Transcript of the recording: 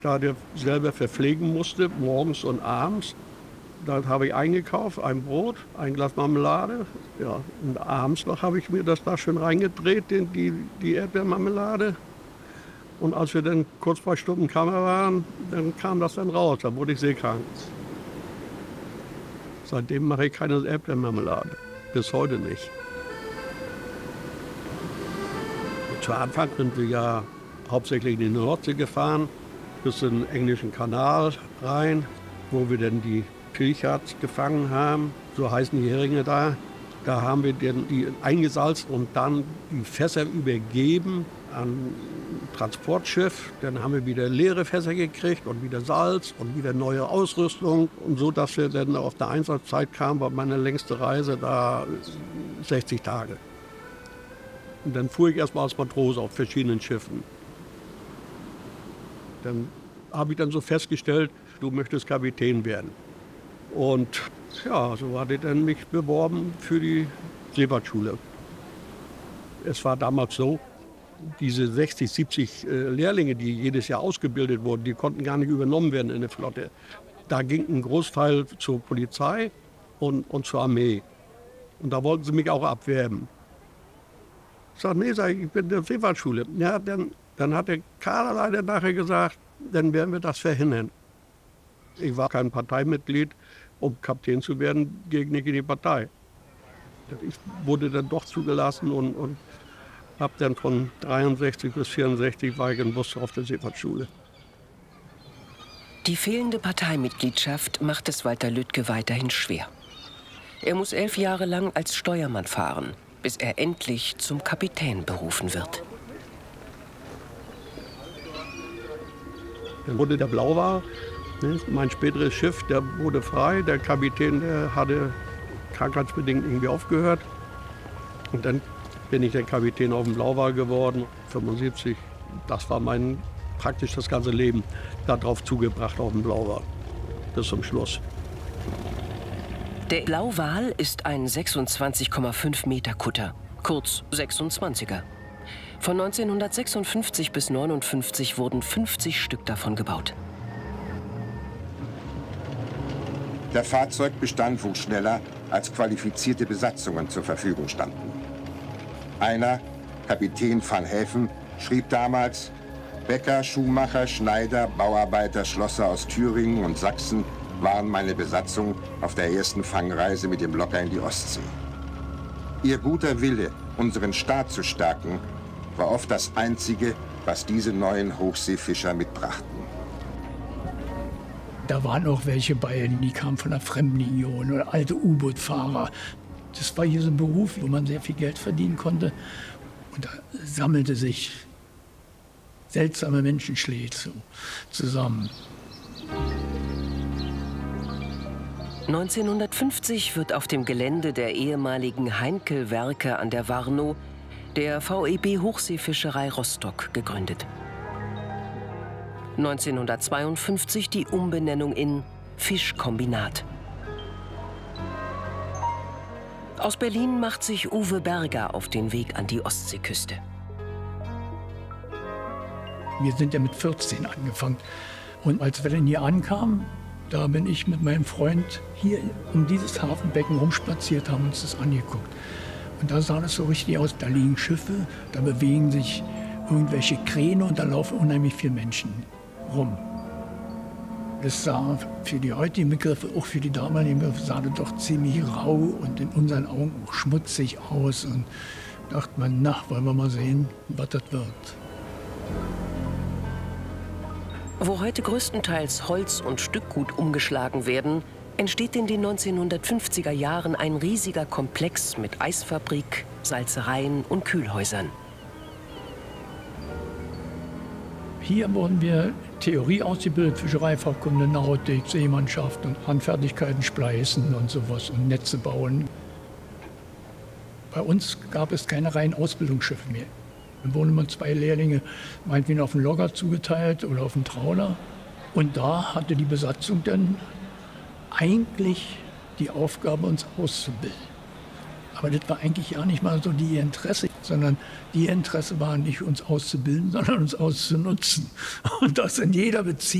Da der selber verpflegen musste, morgens und abends, da habe ich eingekauft, ein Brot, ein Glas Marmelade. Ja, und abends noch habe ich mir das da schön reingedreht, die Erdbeermarmelade. Und als wir dann kurz vor Stuppenkammer waren, dann kam das dann raus, da wurde ich seekrank. Seitdem mache ich keine Erdbeermarmelade, bis heute nicht. Zu Anfang sind wir ja hauptsächlich in die Nordsee gefahren, bis in den englischen Kanal rein, wo wir dann die Pilchards gefangen haben, so heißen die Heringe da. Da haben wir die eingesalzt und dann die Fässer übergeben an ein Transportschiff. Dann haben wir wieder leere Fässer gekriegt und wieder Salz und wieder neue Ausrüstung. Und so, dass wir dann auf der Einsatzzeit kamen, war meine längste Reise da 60 Tage. Und dann fuhr ich erstmal als Matrose auf verschiedenen Schiffen. Dann habe ich dann so festgestellt, du möchtest Kapitän werden. Und ja, so hatte ich dann mich beworben für die Seefahrtschule. Es war damals so, diese 60, 70 Lehrlinge, die jedes Jahr ausgebildet wurden, die konnten gar nicht übernommen werden in der Flotte. Da ging ein Großteil zur Polizei und zur Armee. Und da wollten sie mich auch abwerben. Ich sage, nee, ich bin in der Seefahrtschule. Ja, dann hat der Kaderleiter nachher gesagt, dann werden wir das verhindern. Ich war kein Parteimitglied, um Kapitän zu werden, gehe nicht in die Partei. Ich wurde dann doch zugelassen und habe dann von 63 bis 64 war ich in Buster auf der Seefahrtschule. Die fehlende Parteimitgliedschaft macht es Walter Lüttke weiterhin schwer. Er muss 11 Jahre lang als Steuermann fahren, bis er endlich zum Kapitän berufen wird. Dann wurde der Blauwal, mein späteres Schiff, der wurde frei. Der Kapitän, der hatte krankheitsbedingt irgendwie aufgehört. Und dann bin ich der Kapitän auf dem Blauwal geworden, 75. Das war praktisch das ganze Leben darauf zugebracht, auf dem Blauwal. Bis zum Schluss. Der Blauwal ist ein 26,5 Meter Kutter, kurz 26er. Von 1956 bis 1959 wurden 50 Stück davon gebaut. Der Fahrzeugbestand wuchs schneller, als qualifizierte Besatzungen zur Verfügung standen. Einer, Kapitän van Häfen, schrieb damals: Bäcker, Schuhmacher, Schneider, Bauarbeiter, Schlosser aus Thüringen und Sachsen waren meine Besatzung auf der ersten Fangreise mit dem Locker in die Ostsee. Ihr guter Wille, unseren Staat zu stärken, war oft das Einzige, was diese neuen Hochseefischer mitbrachten. Da waren auch welche bei, die kamen von der Fremdenlegion oder alte U-Boot-Fahrer. Das war hier so ein Beruf, wo man sehr viel Geld verdienen konnte. Und da sammelte sich seltsame Menschenschläge zusammen. 1950 wird auf dem Gelände der ehemaligen Heinkel-Werke an der Warnow der VEB Hochseefischerei Rostock gegründet. 1952 die Umbenennung in Fischkombinat. Aus Berlin macht sich Uwe Berger auf den Weg an die Ostseeküste. Wir sind ja mit 14 angefangen. Und als wir dann hier ankamen, da bin ich mit meinem Freund hier um dieses Hafenbecken rumspaziert, haben uns das angeguckt. Und da sah das so richtig aus, da liegen Schiffe, da bewegen sich irgendwelche Kräne und da laufen unheimlich viele Menschen rum. Das sah für die heutigen Begriffe, auch für die damaligen Begriffe, sah das doch ziemlich rau und in unseren Augen auch schmutzig aus. Und dachte man, na, wollen wir mal sehen, was das wird. Wo heute größtenteils Holz und Stückgut umgeschlagen werden, entsteht in den 1950er Jahren ein riesiger Komplex mit Eisfabrik, Salzereien und Kühlhäusern. Hier wurden wir Theorie ausgebildet, Fischereifachkunde, Nautik, Seemannschaft und Handfertigkeiten, Spleißen und sowas und Netze bauen. Bei uns gab es keine reinen Ausbildungsschiffe mehr. Dann wurden immer 2 Lehrlinge meinetwegen auf den Logger zugeteilt oder auf den Trawler. Und da hatte die Besatzung dann eigentlich die Aufgabe, uns auszubilden. Aber das war eigentlich ja nicht mal so die Interesse, sondern die Interesse war nicht, uns auszubilden, sondern uns auszunutzen. Und das in jeder Beziehung.